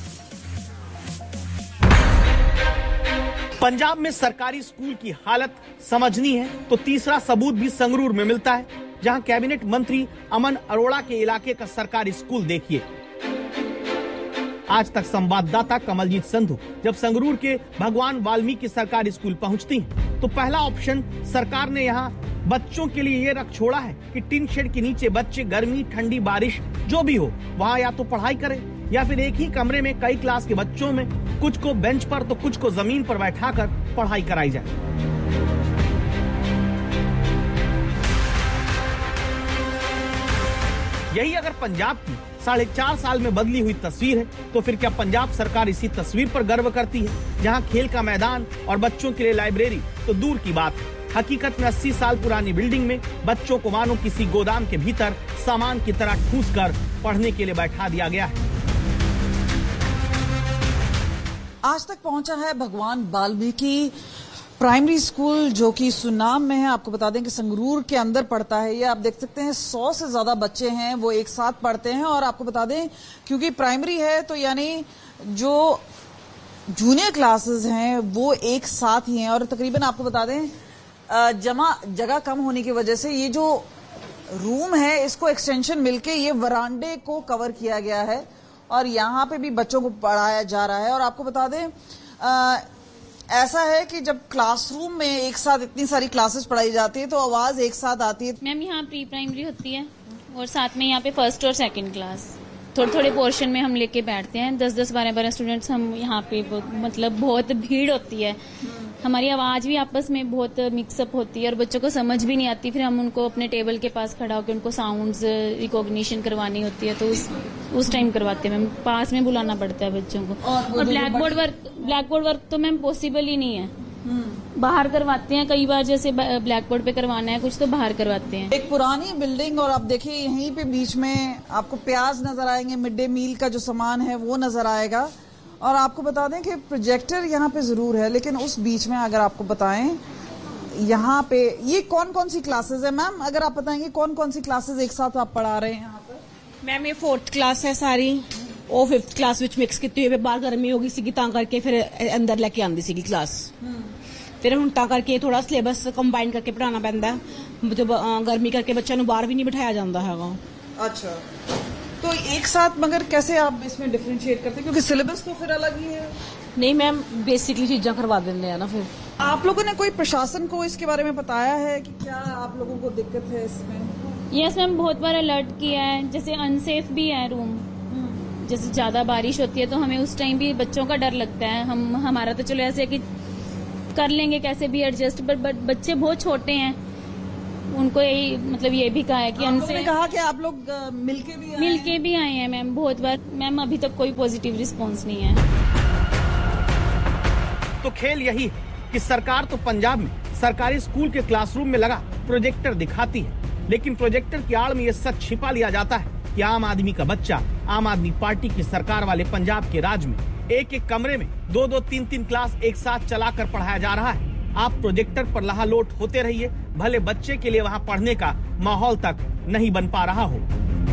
पंजाब में सरकारी स्कूल की हालत समझनी है तो तीसरा सबूत भी संगरूर में मिलता है, जहां कैबिनेट मंत्री अमन अरोड़ा के इलाके का सरकारी स्कूल देखिए। आज तक संवाददाता कमलजीत संधू जब संगरूर के भगवान वाल्मीकि सरकारी स्कूल पहुंचती हैं, तो पहला ऑप्शन सरकार ने यहां बच्चों के लिए ये रख छोड़ा है कि टिन शेड के नीचे बच्चे गर्मी, ठंडी, बारिश जो भी हो वहां या तो पढ़ाई करें या फिर एक ही कमरे में कई क्लास के बच्चों में कुछ को बेंच पर तो कुछ को जमीन पर बैठाकर पढ़ाई कराई जाए। यही अगर पंजाब की 4.5 साल में बदली हुई तस्वीर है, तो फिर क्या पंजाब सरकार इसी तस्वीर पर गर्व करती है, जहां खेल का मैदान और बच्चों के लिए लाइब्रेरी तो दूर की बात है। हकीकत में 80 साल पुरानी बिल्डिंग में बच्चों को मानो किसी गोदाम के भीतर सामान की तरह ठूस कर पढ़ने के लिए बैठा दिया गया है। आज तक पहुंचा है भगवान वाल्मीकि प्राइमरी स्कूल, जो कि सुनाम में है। आपको बता दें कि संगरूर के अंदर पड़ता है। ये आप देख सकते हैं 100 से ज्यादा बच्चे हैं वो एक साथ पढ़ते हैं, और आपको बता दें क्योंकि प्राइमरी है तो यानी जो जूनियर क्लासेस हैं वो एक साथ ही हैं, और तकरीबन आपको बता दें जगह कम होने की वजह से ये जो रूम है इसको एक्सटेंशन मिलके ये वरांडे को कवर किया गया है, और यहाँ पे भी बच्चों को पढ़ाया जा रहा है। और आपको बता दें ऐसा है कि जब क्लासरूम में एक साथ इतनी सारी क्लासेस पढ़ाई जाती है तो आवाज एक साथ आती है। मैम यहाँ प्री प्राइमरी होती है और साथ में यहाँ पे फर्स्ट और सेकंड क्लास थोड़े पोर्शन में हम लेके बैठते हैं। 10-10, 12-12 स्टूडेंट्स हम यहाँ पे, मतलब बहुत भीड़ होती है। हमारी आवाज भी आपस में बहुत मिक्सअप होती है और बच्चों को समझ भी नहीं आती। फिर हम उनको अपने टेबल के पास खड़ा होकर उनको साउंड्स रिकॉग्निशन करवानी होती है, तो उस टाइम करवाते हैं मैम। पास में बुलाना पड़ता है बच्चों को। और ब्लैक बोर्ड वर्क तो मैम पॉसिबल ही नहीं है, बाहर करवाते हैं कई बार। जैसे ब्लैक बोर्ड पे करवाना है कुछ तो बाहर करवाते हैं। एक पुरानी बिल्डिंग, और आप देखिए यहीं पे बीच में आपको प्याज नजर आएंगे, मिड डे मील का जो सामान है वो नजर आएगा। और आपको बता दें कि प्रोजेक्टर यहाँ पे जरूर है, लेकिन उस बीच में अगर आपको बताएं यहाँ पे ये कौन कौन सी क्लासेस है मैम, अगर आप बताएंगे कौन कौन सी क्लासेस एक साथ आप पढ़ा रहे हैं यहाँ पर? मैम ये 4th क्लास है सारी, ਉਹ 5th क्लास ਵਿੱਚ ਮਿਕਸ ਕੀਤੀ ਹੋਈ ਹੈ। ਬਾਹਰ ਗਰਮੀ ਹੋ ਗਈ ਸੀਗੀ ਤਾਂ ਕਰਕੇ ਫਿਰ ਅੰਦਰ ਲੈ ਕੇ ਆਂਦੀ ਸੀਗੀ ਕਲਾਸ। ਫਿਰ ਹੁਣ ਤਾਂ ਕਰਕੇ ਥੋੜਾ ਸਿਲੇਬਸ ਕੰਬਾਈਨ ਕਰਕੇ ਪੜਾਉਣਾ ਪੈਂਦਾ, जब गर्मी करके बच्चों को बाहर भी नहीं बिठाया जाता है। अच्छा, तो एक साथ मगर कैसे आप इसमें डिफरेंशिएट करते हैं, क्योंकि सिलेबस तो फिर अलग ही है? नहीं मैम, बेसिकली चीजें करवा देते हैं ना। फिर आप लोगों ने कोई प्रशासन को इसके बारे में बताया है कि क्या आप लोगों को दिक्कत है इसमें? यस मैम, बहुत बार अलर्ट किया है। जैसे अनसेफ भी है रूम, जैसे ज्यादा बारिश होती है तो हमें उस टाइम भी बच्चों का डर लगता है। हमारा तो चलो ऐसे कि कर लेंगे कैसे भी एडजस्ट, बट बच्चे बहुत छोटे हैं, उनको यही मतलब ये भी कहा है कि उन्होंने कहा कि आप लोग मिलके भी आए हैं मैम बहुत बार। मैम अभी तक कोई पॉजिटिव रिस्पांस नहीं है। तो खेल यही है कि सरकार तो पंजाब में सरकारी स्कूल के क्लासरूम में लगा प्रोजेक्टर दिखाती है, लेकिन प्रोजेक्टर की आड़ में ये सच छिपा लिया जाता है कि आम आदमी का बच्चा आम आदमी पार्टी की सरकार वाले पंजाब के राज में एक एक कमरे में 2-2, 3-3 क्लास एक साथ चलाकर पढ़ाया जा रहा है। आप प्रोजेक्टर पर लहालोट होते रहिए, भले बच्चे के लिए वहां पढ़ने का माहौल तक नहीं बन पा रहा हो।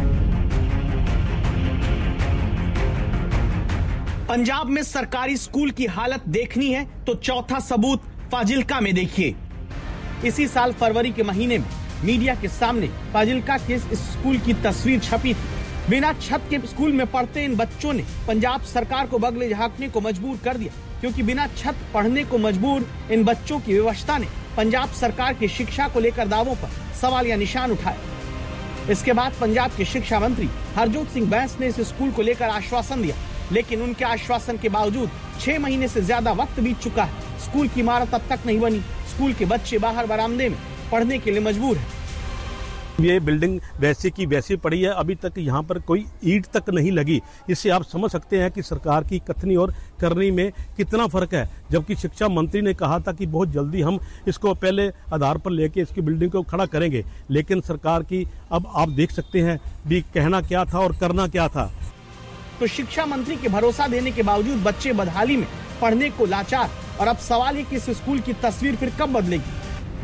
पंजाब में सरकारी स्कूल की हालत देखनी है तो चौथा सबूत फाजिल्का में देखिए। इसी साल फरवरी के महीने में मीडिया के सामने फाजिल्का के इस स्कूल की तस्वीर छपी थी। बिना छत के स्कूल में पढ़ते इन बच्चों ने पंजाब सरकार को बगले झांकने को मजबूर कर दिया, क्योंकि बिना छत पढ़ने को मजबूर इन बच्चों की व्यवस्था ने पंजाब सरकार की शिक्षा को लेकर दावों पर सवाल या निशान उठाए। इसके बाद पंजाब के शिक्षा मंत्री हरजोत सिंह बैंस ने इस स्कूल को लेकर आश्वासन दिया, लेकिन उनके आश्वासन के बावजूद 6 महीने से ज्यादा वक्त बीत चुका है। स्कूल की इमारत अब तक नहीं बनी। स्कूल के बच्चे बाहर बरामदे में पढ़ने के लिए मजबूर हैं। ये बिल्डिंग वैसे की वैसी पड़ी है, अभी तक यहाँ पर कोई ईंट तक नहीं लगी। इससे आप समझ सकते हैं कि सरकार की कथनी और करनी में कितना फर्क है। जबकि शिक्षा मंत्री ने कहा था कि बहुत जल्दी हम इसको पहले आधार पर लेके इसकी बिल्डिंग को खड़ा करेंगे, लेकिन सरकार की अब आप देख सकते हैं भी कहना क्या था और करना क्या था। तो शिक्षा मंत्री के भरोसा देने के बावजूद बच्चे बदहाली में पढ़ने को लाचार, और अब सवाल है कि इस स्कूल की तस्वीर फिर कब बदलेगी।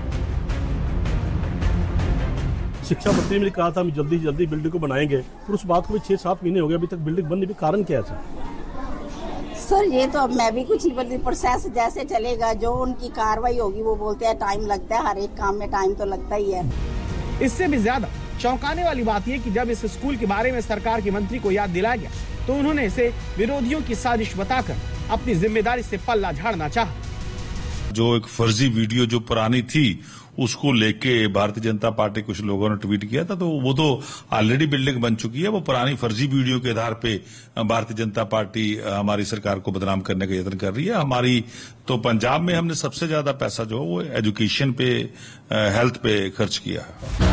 शिक्षा मंत्री ने कहा था हम जल्दी जल्दी बिल्डिंग को बनाएंगे, और उस बात को भी 6-7 महीने हो गए, अभी तक बिल्डिंग बनने के कारण क्या है सर? ये तो अब मैं भी कुछ नहीं बोलती, प्रोसेस जैसे चलेगा, जो उनकी कार्रवाई होगी वो बोलते हैं टाइम लगता है, हर एक काम में टाइम तो लगता ही है। इससे भी ज्यादा चौंकाने वाली बात यह कि जब इस स्कूल के बारे में सरकार के मंत्री को याद दिलाया गया तो उन्होंने इसे विरोधियों की साजिश बताकर अपनी जिम्मेदारी से पल्ला झाड़ना चाहा। जो एक फर्जी वीडियो जो पुरानी थी उसको लेके भारतीय जनता पार्टी कुछ लोगों ने ट्वीट किया था, तो वो तो ऑलरेडी बिल्डिंग बन चुकी है। वो पुरानी फर्जी वीडियो के आधार पे भारतीय जनता पार्टी हमारी सरकार को बदनाम करने का यत्न कर रही है। हमारी तो पंजाब में हमने सबसे ज्यादा पैसा जो वो एजुकेशन पे, हेल्थ पे खर्च किया है।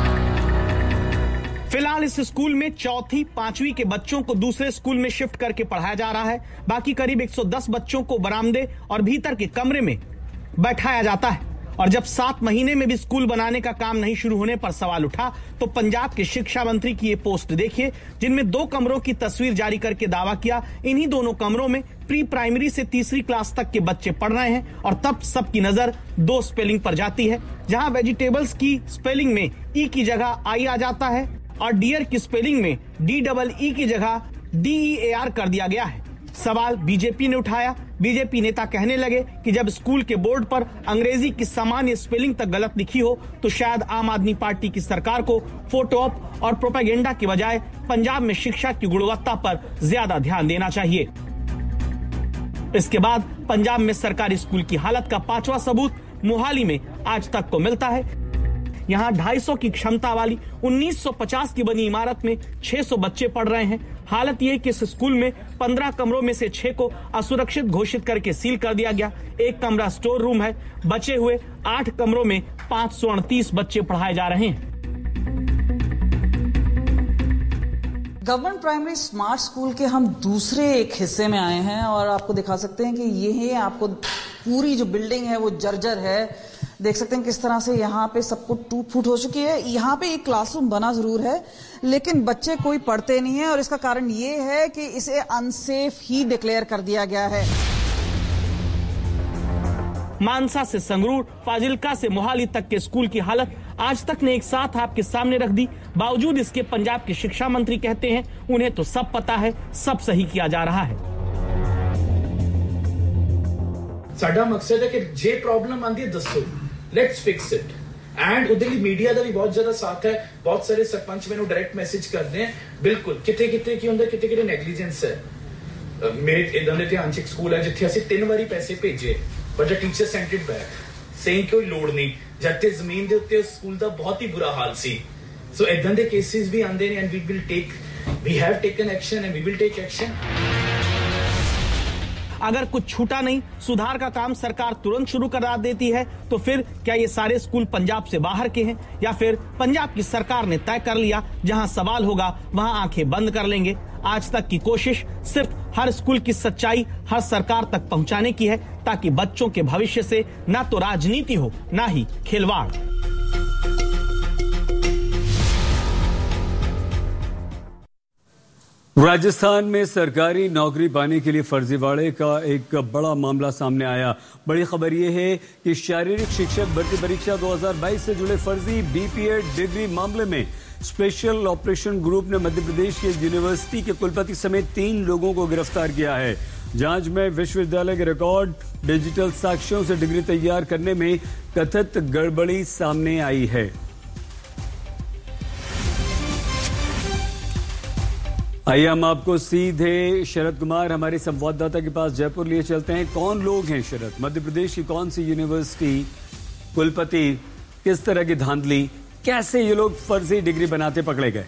फिलहाल इस स्कूल में 4वीं 5वीं के बच्चों को दूसरे स्कूल में शिफ्ट करके पढ़ाया जा रहा है। बाकी करीब 110 बच्चों को बरामदे और भीतर के कमरे में बैठाया जाता है। और जब 7 महीने में भी स्कूल बनाने का काम नहीं शुरू होने पर सवाल उठा तो पंजाब के शिक्षा मंत्री की ये पोस्ट देखिए, जिनमें 2 कमरों की तस्वीर जारी करके दावा किया इन्हीं दोनों कमरों में प्री प्राइमरी से तीसरी क्लास तक के बच्चे पढ़ रहे हैं। और तब सबकी नजर 2 स्पेलिंग पर जाती है, जहां वेजिटेबल्स की स्पेलिंग में ई की जगह आई आ जाता है और डियर की स्पेलिंग में DEE की जगह DEAR कर दिया गया है। सवाल बीजेपी ने उठाया। बीजेपी नेता कहने लगे कि जब स्कूल के बोर्ड पर अंग्रेजी की सामान्य स्पेलिंग तक गलत लिखी हो तो शायद आम आदमी पार्टी की सरकार को फोटो ऑप और प्रोपेगेंडा की बजाय पंजाब में शिक्षा की गुणवत्ता पर ज्यादा ध्यान देना चाहिए। इसके बाद पंजाब में सरकारी स्कूल की हालत का 5वां सबूत मोहाली में आज तक को मिलता है। यहाँ 250 की क्षमता वाली 1950 की बनी इमारत में 600 बच्चे पढ़ रहे हैं। हालत यह कि इस स्कूल में 15 कमरों में से 6 को असुरक्षित घोषित करके सील कर दिया गया। 1 कमरा स्टोर रूम है। बचे हुए 8 कमरों में 538 बच्चे पढ़ाए जा रहे हैं। गवर्नमेंट प्राइमरी स्मार्ट स्कूल के हम दूसरे एक हिस्से में आए हैं और आपको दिखा सकते हैं कि ये आपको पूरी जो बिल्डिंग है वो जर्जर है। देख सकते हैं किस तरह से यहाँ पे सब कुछ टूट फूट हो चुकी है। यहाँ पे एक क्लासरूम बना जरूर है, लेकिन बच्चे कोई पढ़ते नहीं है और इसका कारण ये है कि इसे अनसेफ ही डिक्लेयर कर दिया गया है। मानसा से संगरूर, फाजिल्का से मोहाली तक के स्कूल की हालत आज तक ने एक साथ आपके सामने रख दी। बावजूद इसके पंजाब के शिक्षा मंत्री कहते हैं उन्हें तो सब पता है, सब सही किया जा रहा है। साडा मकसद है कि जे प्रॉब्लम आंदी है दसो, लेट्स फिक्स इट। एंड उधर मीडिया का भी बहुत ज्यादा साथ है। बहुत सारे सरपंच मैंने डायरेक्ट मैसेज करते हैं, बिल्कुल कितने कितने की होंगे, कितने कितने नेगलीजेंस है। मेरे इधर ਦੇ ਧਿਆਨ ਚ ਇੱਕ ਸਕੂਲ ਹੈ ਜਿੱਥੇ ਅਸੀਂ 3 ਵਾਰੀ ਪੈਸੇ ਭੇਜੇ but the teacher Saint it back saying ਕੋਈ ਲੋੜ ਨਹੀਂ, ਜਦ ਤੇ ਜ਼ਮੀਨ ਦੇ ਉੱਤੇ ਉਸ ਸਕੂਲ ਦਾ ਬਹੁਤ ਹੀ ਬੁਰਾ ਹਾਲ ਸੀ। ਸੋ ਇਦਾਂ ਦੇ ਕੇਸਿਸ ਵੀ ਆਉਂਦੇ ਨੇ and we have taken action and we will take action। अगर कुछ छूटा नहीं, सुधार का काम सरकार तुरंत शुरू करा देती है तो फिर क्या ये सारे स्कूल पंजाब से बाहर के हैं या फिर पंजाब की सरकार ने तय कर लिया जहां सवाल होगा वहां आंखें बंद कर लेंगे। आज तक की कोशिश सिर्फ हर स्कूल की सच्चाई हर सरकार तक पहुंचाने की है ताकि बच्चों के भविष्य से न तो राजनीति हो न ही खिलवाड़। राजस्थान में सरकारी नौकरी पाने के लिए फर्जीवाड़े का एक बड़ा मामला सामने आया। बड़ी खबर यह है कि शारीरिक शिक्षक भर्ती परीक्षा 2022 से जुड़े फर्जी बीपीएड डिग्री मामले में स्पेशल ऑपरेशन ग्रुप ने मध्य प्रदेश की यूनिवर्सिटी के कुलपति समेत 3 लोगों को गिरफ्तार किया है। जांच में विश्वविद्यालय के रिकॉर्ड, डिजिटल साक्ष्यों से डिग्री तैयार करने में कथित गड़बड़ी सामने आई है। आइए हम आपको सीधे शरद कुमार हमारे संवाददाता के पास जयपुर लिए चलते हैं। कौन लोग हैं शरद? मध्य प्रदेश की कौन सी यूनिवर्सिटी, कुलपति, किस तरह की धांधली, कैसे ये लोग फर्जी डिग्री बनाते पकड़े गए?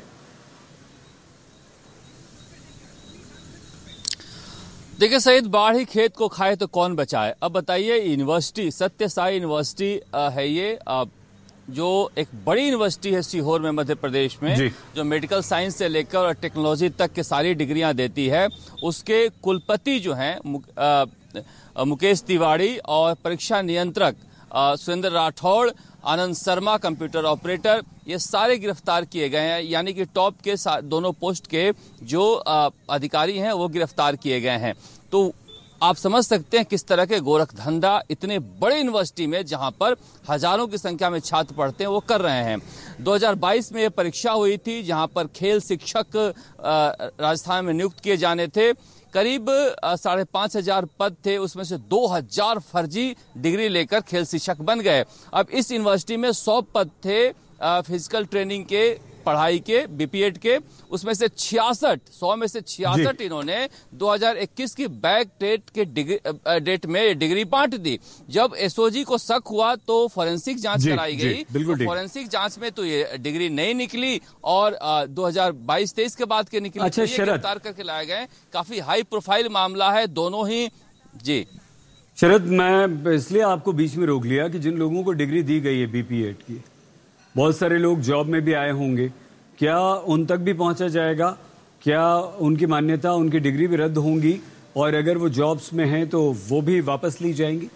देखिए सईद, बाढ़ ही खेत को खाए तो कौन बचाए। अब बताइए, यूनिवर्सिटी सत्य साई यूनिवर्सिटी है ये, जो एक बड़ी यूनिवर्सिटी है सीहोर में मध्य प्रदेश में, जो मेडिकल साइंस से लेकर और टेक्नोलॉजी तक के सारी डिग्रियां देती है। उसके कुलपति जो हैं मुकेश तिवारी और परीक्षा नियंत्रक सुरेंद्र राठौड़, आनंद शर्मा कंप्यूटर ऑपरेटर, ये सारे गिरफ्तार किए गए हैं। यानी कि टॉप के दोनों पोस्ट के जो अधिकारी हैं वो गिरफ्तार किए गए हैं। तो आप समझ सकते हैं किस तरह के गोरख धंधा इतने बड़े यूनिवर्सिटी में, जहां पर हजारों की संख्या में छात्र पढ़ते हैं, वो कर रहे हैं। 2022 में ये परीक्षा हुई थी, जहां पर खेल शिक्षक राजस्थान में नियुक्त किए जाने थे। करीब 5,500 पद थे, उसमें से 2,000 फर्जी डिग्री लेकर खेल शिक्षक बन गए। अब इस यूनिवर्सिटी में 100 पद थे फिजिकल ट्रेनिंग के, पढ़ाई के, बीपीएड के, उसमें से 100 में से 66 इन्होंने 2021 की बैक डेट के डेट में डिग्री बांट दी। जब एसओजी को शक हुआ तो फोरेंसिक जांच कराई गई। तो फोरेंसिक जांच में तो ये डिग्री नहीं निकली और 2022-23 के बाद के निकली। अच्छा, ये गिरफ्तार करके लाए गए। काफी हाई प्रोफाइल मामला है दोनों ही। जी शरद, मैं इसलिए आपको बीच में रोक लिया कि जिन लोगों को डिग्री दी गई है बीपीएड की, बहुत सारे लोग जॉब में भी आए होंगे, क्या उन तक भी पहुंचा जाएगा? क्या उनकी मान्यता, उनकी डिग्री भी रद्द होंगी? और अगर वो जॉब्स में हैं तो वो भी वापस ली जाएंगी?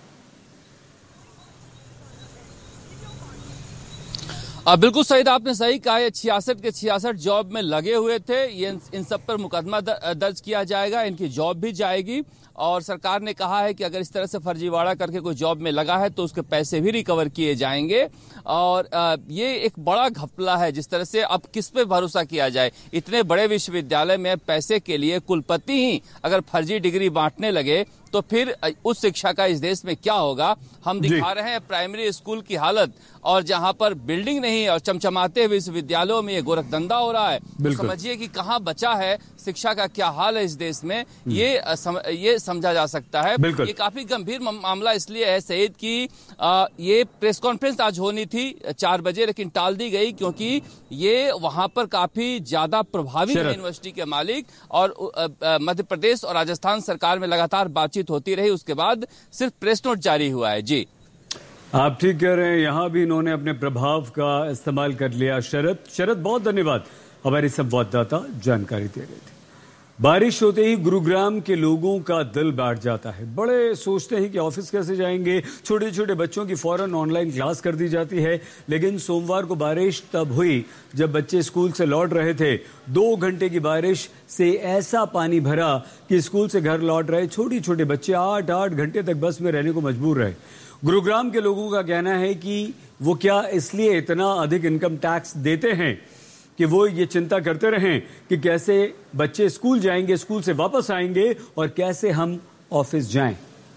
बिल्कुल सही, आपने सही कहा। ये 66 के 66 जॉब में लगे हुए थे। ये इन सब पर मुकदमा दर्ज किया जाएगा, इनकी जॉब भी जाएगी। और सरकार ने कहा है कि अगर इस तरह से फर्जीवाड़ा करके कोई जॉब में लगा है तो उसके पैसे भी रिकवर किए जाएंगे। और ये एक बड़ा घपला है। जिस तरह से अब किस पे भरोसा किया जाए? इतने बड़े विश्वविद्यालय में पैसे के लिए कुलपति ही अगर फर्जी डिग्री बांटने लगे तो फिर उस शिक्षा का इस देश में क्या होगा? हम दिखा रहे हैं प्राइमरी स्कूल की हालत, और जहां पर बिल्डिंग नहीं और चमचमाते हुए विश्वविद्यालयों में ये गोरखधंधा हो रहा है। तो समझिए कि कहां बचा है, शिक्षा का क्या हाल है इस देश में, ये समझा जा सकता है। ये काफी गंभीर मामला इसलिए है सईद कि ये प्रेस कॉन्फ्रेंस आज होनी थी 4 बजे, लेकिन टाल दी गई क्योंकि ये वहां पर काफी ज्यादा प्रभावी है यूनिवर्सिटी के मालिक। और मध्य प्रदेश और राजस्थान सरकार में लगातार बातचीत होती रही, उसके बाद सिर्फ प्रेस नोट जारी हुआ है। जी आप ठीक कह रहे हैं, यहां भी इन्होंने अपने प्रभाव का इस्तेमाल कर लिया। शरद बहुत धन्यवाद, हमारे संवाददाता जानकारी दे रहे थे। बारिश होते ही गुरुग्राम के लोगों का दिल बैठ जाता है। बड़े सोचते हैं कि ऑफिस कैसे जाएंगे, छोटे छोटे बच्चों की फौरन ऑनलाइन क्लास कर दी जाती है। लेकिन सोमवार को बारिश तब हुई जब बच्चे स्कूल से लौट रहे थे। 2 घंटे की बारिश से ऐसा पानी भरा कि स्कूल से घर लौट रहे छोटे छोटे बच्चे 8-8 घंटे तक बस में रहने को मजबूर रहे। गुरुग्राम के लोगों का कहना है कि वो क्या इसलिए इतना अधिक इनकम टैक्स देते हैं कि वो ये चिंता करते रहें कि कैसे बच्चे स्कूल जाएंगे, स्कूल से वापस आएंगे और कैसे हम ऑफिस जाएं।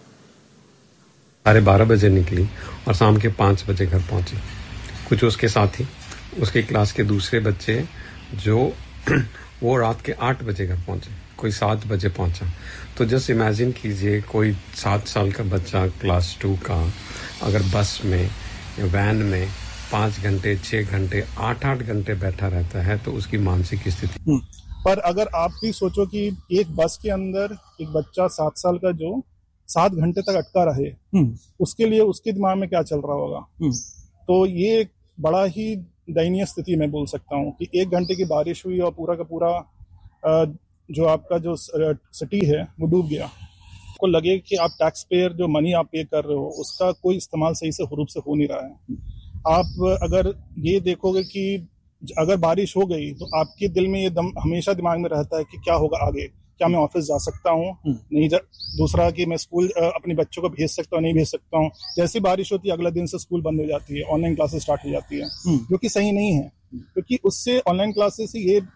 12:30 बजे निकली और शाम के 5 बजे घर पहुंची। कुछ उसके साथी, उसके क्लास के दूसरे बच्चे जो वो रात के 8 बजे घर पहुंचे, कोई 7 बजे पहुंचा। तो जस्ट इमेजिन कीजिए, कोई 7 साल का बच्चा क्लास 2 का अगर बस में या वैन में 5 घंटे 6 घंटे 8-8 घंटे बैठा रहता है तो उसकी मानसिक स्थिति। पर अगर आप भी सोचो कि एक बस के अंदर एक बच्चा 7 साल का जो 7 घंटे तक अटका रहे, उसके लिए उसके दिमाग में क्या चल रहा होगा। तो ये एक बड़ा ही दयनीय स्थिति मैं बोल सकता हूँ कि 1 घंटे की बारिश हुई और पूरा का पूरा जो आपका जो सिटी है वो डूब गया। आपको लगे कि आप टैक्स पेयर जो मनी आप पे कर रहे हो उसका कोई इस्तेमाल सही से रूप से हो नहीं रहा है। आप अगर ये देखोगे कि अगर बारिश हो गई तो आपके दिल में ये हमेशा दिमाग में रहता है कि क्या होगा आगे, क्या मैं ऑफिस जा सकता हूँ नहीं दूसरा कि मैं स्कूल अपने बच्चों को भेज सकता हूँ नहीं भेज सकता हूँ। जैसी बारिश होती है अगला दिन से स्कूल बंद हो जाती है, ऑनलाइन क्लासेस स्टार्ट हो जाती है, जो कि सही नहीं है। क्योंकि उससे ऑनलाइन क्लासेस से ये